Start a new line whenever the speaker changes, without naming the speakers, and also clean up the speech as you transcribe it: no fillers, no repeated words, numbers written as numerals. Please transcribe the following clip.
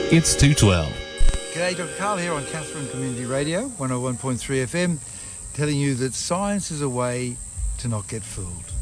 It's 212.
G'day, Dr. Carl here on Katherine Community Radio, 101.3 FM, telling you that science is a way to not get fooled.